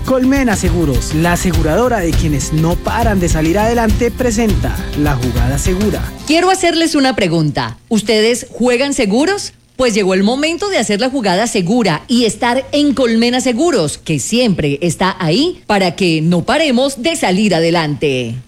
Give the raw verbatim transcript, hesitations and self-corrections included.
Colmena Seguros, la aseguradora de quienes no paran de salir adelante, presenta La Jugada Segura. Quiero hacerles una pregunta. ¿Ustedes juegan seguros? Pues llegó el momento de hacer la jugada segura y estar en Colmena Seguros, que siempre está ahí para que no paremos de salir adelante.